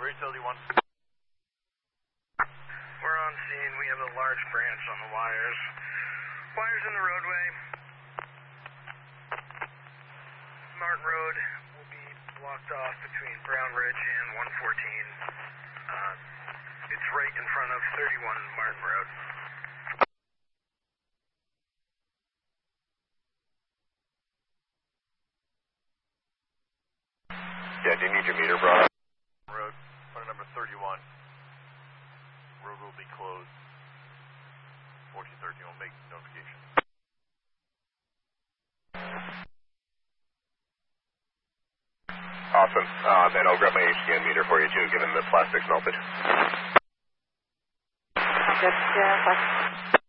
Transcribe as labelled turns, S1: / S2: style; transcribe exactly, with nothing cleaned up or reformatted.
S1: Where utility one?
S2: We're on scene. We have a large branch on the wires. Wires in the roadway. Martin Road will be blocked off between Brown Ridge and one fourteen. Uh, it's right in front of thirty-one Martin Road.
S3: Yeah, do you need your meter brought up?
S1: Road, point number thirty-one. Road will be closed. fourteen thirteen will make notification.
S3: Awesome. Uh, then I'll grab my H D N meter for you too, given the plastics melted.
S4: Good. Yeah,